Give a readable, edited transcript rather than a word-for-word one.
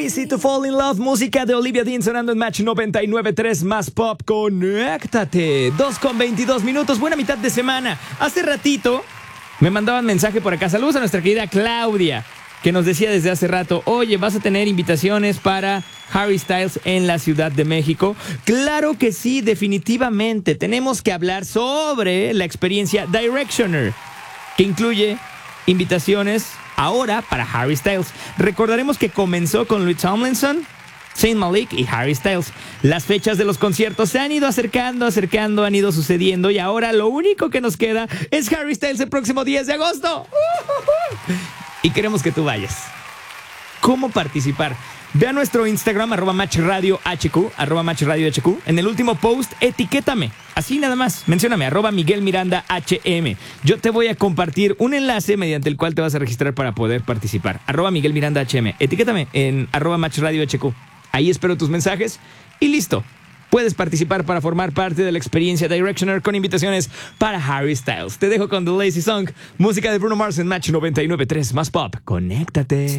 Easy to Fall in Love, música de Olivia Dean sonando en Match 99.3 más pop. Conéctate. 2:22. Buena mitad de semana. Hace ratito me mandaban mensaje por acá. Saludos a nuestra querida Claudia, que nos decía desde hace rato: oye, ¿vas a tener invitaciones para Harry Styles en la Ciudad de México? Claro que sí, definitivamente. Tenemos que hablar sobre la experiencia Directioner, que incluye invitaciones ahora para Harry Styles. Recordaremos que comenzó con Louis Tomlinson, Zayn Malik y Harry Styles. Las fechas de los conciertos se han ido acercando, han ido sucediendo, y ahora lo único que nos queda es Harry Styles el próximo 10 de agosto. Y queremos que tú vayas. ¿Cómo participar? Ve a nuestro Instagram, @MatchRadioHQ. En el último post, etiquétame. Así nada más, mencióname, @MiguelMirandaHM. Yo te voy a compartir un enlace mediante el cual te vas a registrar para poder participar. @MiguelMirandaHM. Etiquétame en @MatchRadioHQ. Ahí espero tus mensajes y listo. Puedes participar para formar parte de la experiencia Directioner con invitaciones para Harry Styles. Te dejo con The Lazy Song, música de Bruno Mars en Match 99.3 más pop. Conéctate.